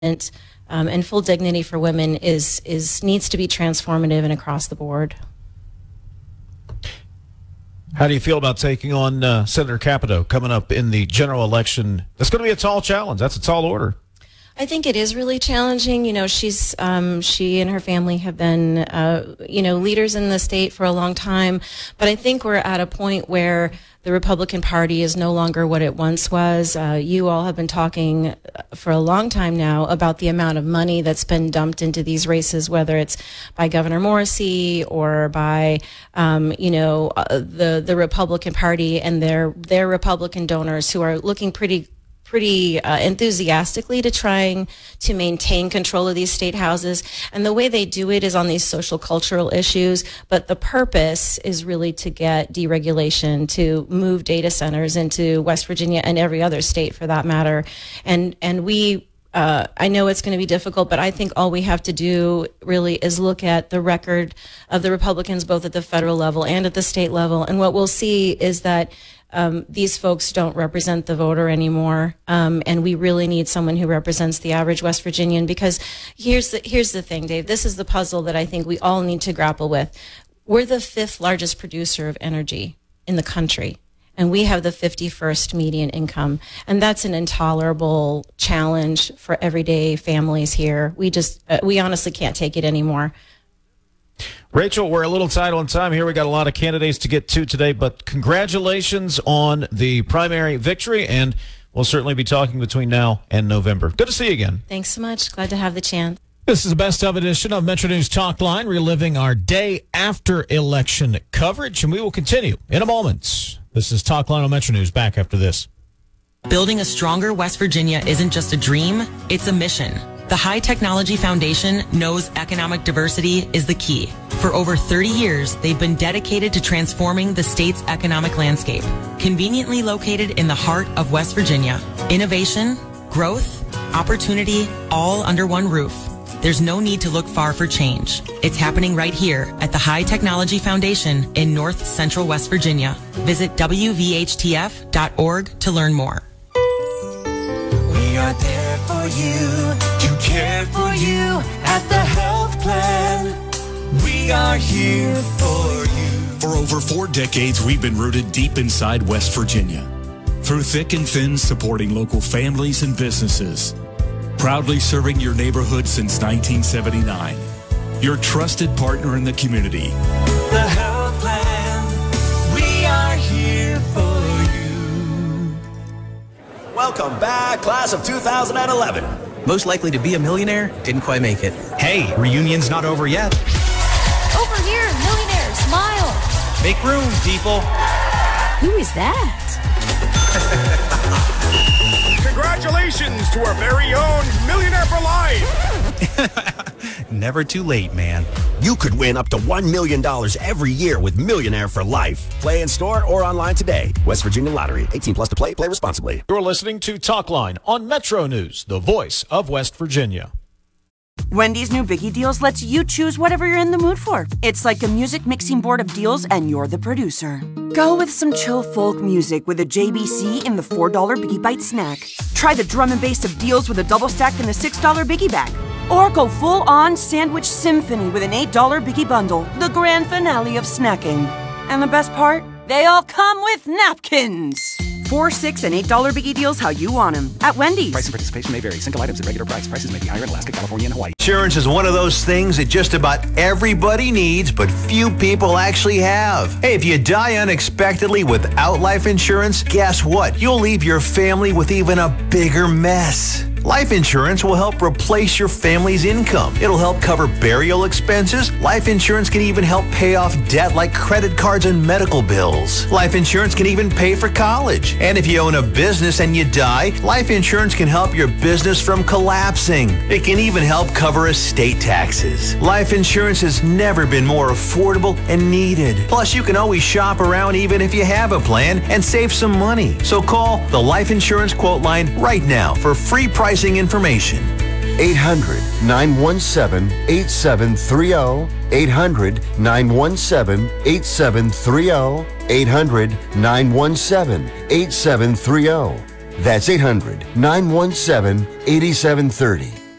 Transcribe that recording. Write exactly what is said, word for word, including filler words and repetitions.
um, and full dignity for women is is needs to be transformative and across the board. How do you feel about taking on uh, Senator Capito coming up in the general election? That's going to be a tall challenge. That's a tall order. I think it is really challenging. You know, she's um, she and her family have been, uh, you know, leaders in the state for a long time. But I think we're at a point where the Republican Party is no longer what it once was. Uh, you all have been talking for a long time now about the amount of money that's been dumped into these races, whether it's by Governor Morrisey or by, um, you know, uh, the the Republican Party and their their Republican donors who are looking pretty. pretty uh, enthusiastically to trying to maintain control of these state houses. And the way they do it is on these social cultural issues, but the purpose is really to get deregulation, to move data centers into West Virginia and every other state for that matter. And and we Uh, I know it's going to be difficult, but I think all we have to do really is look at the record of the Republicans, both at the federal level and at the state level. And what we'll see is that um, these folks don't represent the voter anymore. Um, and we really need someone who represents the average West Virginian, because here's the, here's the thing, Dave. This is the puzzle that I think we all need to grapple with. We're the fifth largest producer of energy in the country. And we have the fifty-first median income. And that's an intolerable challenge for everyday families here. We just, uh, we honestly can't take it anymore. Rachel, we're a little tight on time here. We got a lot of candidates to get to today, but congratulations on the primary victory. And we'll certainly be talking between now and November. Good to see you again. Thanks so much. Glad to have the chance. This is the best of edition of Metro News Talk Line, reliving our day after election coverage. And we will continue in a moment. This is Talk Line on Metro News. Back after this. Building a stronger West Virginia isn't just a dream, it's a mission. The High Technology Foundation knows economic diversity is the key. For over thirty years, they've been dedicated to transforming the state's economic landscape. Conveniently located in the heart of West Virginia, innovation, growth, opportunity, all under one roof. There's no need to look far for change. It's happening right here at the High Technology Foundation in North Central West Virginia. Visit W V H T F dot org to learn more. We are there for you, to care for you at the health plan. We are here for you. For over four decades, we've been rooted deep inside West Virginia. Through thick and thin, supporting local families and businesses. Proudly serving your neighborhood since nineteen seventy-nine. Your trusted partner in the community. The health plan, we are here for you. Welcome back, class of two thousand eleven. Most likely to be a millionaire, didn't quite make it. Hey, reunion's not over yet. Over here, millionaire, smile. Make room, people. Who is that? Congratulations to our very own Millionaire for Life. Never too late, man. You could win up to one million dollars every year with Millionaire for Life. Play in store or online today. West Virginia Lottery. eighteen plus to play. Play responsibly. You're listening to Talk Line on Metro News, the voice of West Virginia. Wendy's new Biggie Deals lets you choose whatever you're in the mood for. It's like a music mixing board of deals, and you're the producer. Go with some chill folk music with a J B C in the four dollar Biggie Bite snack. Try the drum and bass of deals with a double stack in the six dollar Biggie Bag. Or go full-on sandwich symphony with an eight dollar Biggie Bundle, the grand finale of snacking. And the best part? They all come with napkins. Four, six, and eight dollar Biggie Deals how you want them at Wendy's. Price and participation may vary. Single items at regular price. Prices may be higher in Alaska, California, and Hawaii. Insurance is one of those things that just about everybody needs, but few people actually have. Hey, if you die unexpectedly without life insurance, guess what? You'll leave your family with even a bigger mess. Life insurance will help replace your family's income. It'll help cover burial expenses. Life insurance can even help pay off debt like credit cards and medical bills. Life insurance can even pay for college. And if you own a business and you die, life insurance can help your business from collapsing. It can even help cover estate taxes. Life insurance has never been more affordable and needed. Plus, you can always shop around even if you have a plan and save some money. So call the Life Insurance Quote Line right now for free pricing information. eight hundred, nine one seven, eight seven three zero. eight hundred, nine one seven, eight seven three zero. eight hundred, nine one seven, eight seven three zero. That's eight hundred, nine one seven, eight seven three zero.